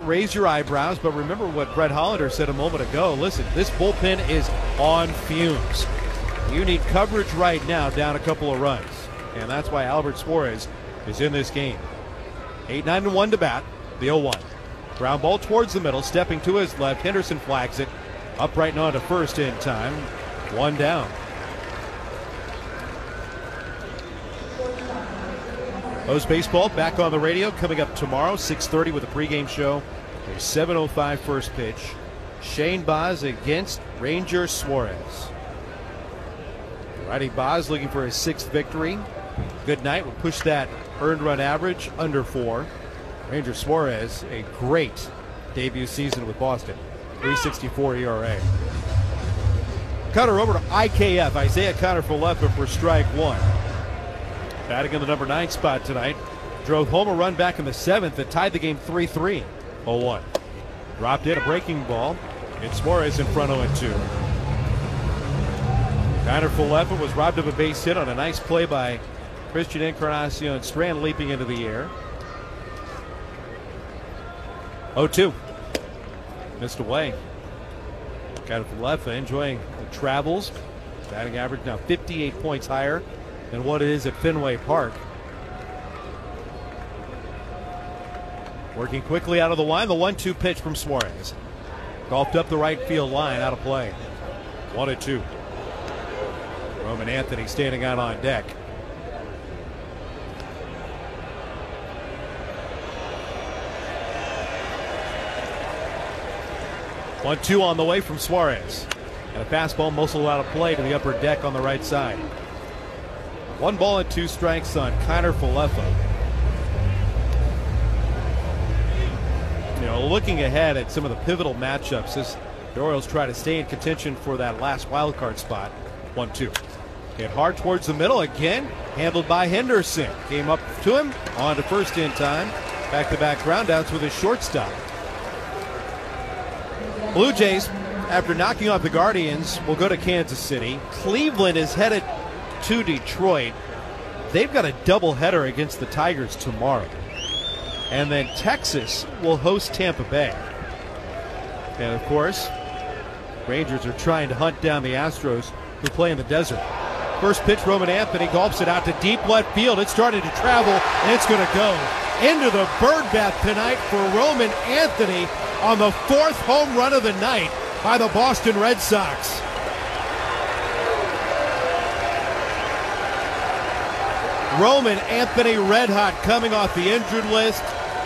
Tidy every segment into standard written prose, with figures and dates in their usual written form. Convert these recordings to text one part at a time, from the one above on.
raise your eyebrows, but remember what Brett Hollander said a moment ago. Listen, this bullpen is on fumes. You need coverage right now, down a couple of runs. And that's why Albert Suarez is in this game. 8-9-1 to bat, the 0-1. Ground ball towards the middle, stepping to his left. Henderson flags it. Upright and on to first in time. One down. O's baseball back on the radio coming up tomorrow, 6:30 with a pregame show. A 7:05 first pitch. Shane Baz against Ranger Suarez. Righty Baz looking for his 6th victory. Good night will push that earned run average under 4. Ranger Suarez, a great debut season with Boston. 3.64 ERA. Cutter over to IKF. Isaiah Kiner-Falefa for strike 1. Batting in the number 9 spot tonight. Drove home a run back in the 7th that tied the game 3-3. 0-1. Dropped in a breaking ball. It's Suarez in front 0-2. Kiner-Falefa was robbed of a base hit on a nice play by Christian Encarnacion Strand, leaping into the air. 0-2. Missed away. Kiner-Falefa enjoying the travels. Batting average now 58 points higher than what it is at Fenway Park. Working quickly out of the line, the 1-2 pitch from Suarez. Golfed up the right field line, out of play. 1-2. Roman Anthony standing out on deck. One, 2 on the way from Suarez. And a fastball muscled out of play to the upper deck on the right side. 1 ball and 2 strikes on Kiner-Falefa. Looking ahead at some of the pivotal matchups as the Orioles try to stay in contention for that last wild card spot. 1-2. Hit hard towards the middle again. Handled by Henderson. Came up to him. On to first in time. Back-to-back groundouts with his shortstop. Blue Jays, after knocking off the Guardians, will go to Kansas City. Cleveland is headed to Detroit. They've got a doubleheader against the Tigers tomorrow. And then Texas will host Tampa Bay. And of course, Rangers are trying to hunt down the Astros, who play in the desert. First pitch, Roman Anthony gulps it out to deep left field. It's starting to travel, and it's going to go into the bird bath tonight for Roman Anthony on the 4th home run of the night by the Boston Red Sox. Roman Anthony red hot, coming off the injured list.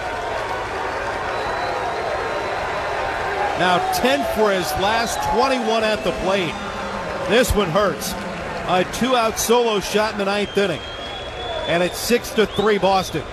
Now 10 for his last, 21 at the plate. This one hurts. A 2-out solo shot in the 9th inning. And it's 6-3 Boston.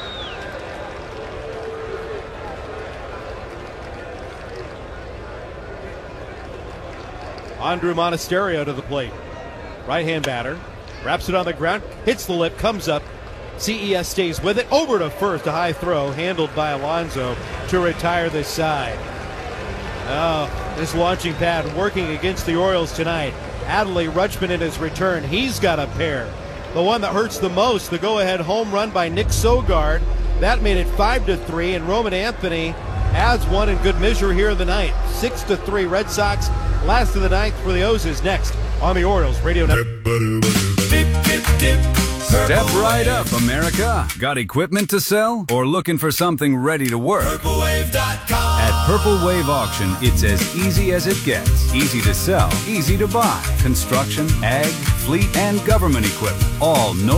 Andrew Monasterio to the plate. Right-hand batter. Wraps it on the ground. Hits the lip. Comes up. CES stays with it. Over to first. A high throw handled by Alonso to retire this side. Oh, this launching pad working against the Orioles tonight. Adley Rutschman in his return. He's got a pair. The one that hurts the most, the go-ahead home run by Nick Sogard. That made it 5-3, and Roman Anthony adds one in good measure here in the ninth. 6-3 Red Sox. Last of the ninth for the O's is next on the Orioles Radio Network. Step right up, America. Got equipment to sell or looking for something ready to work? PurpleWave.com. At Purple Wave Auction, it's as easy as it gets. Easy to sell, easy to buy. Construction, ag, fleet, and government equipment. All no